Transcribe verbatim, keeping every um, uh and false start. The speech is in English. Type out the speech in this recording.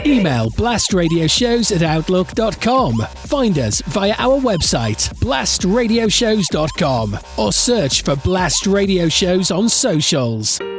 Email blastradioshows at outlook dot com. Find us via our website, blast radio shows dot com, or search for Blast Radio Shows on socials.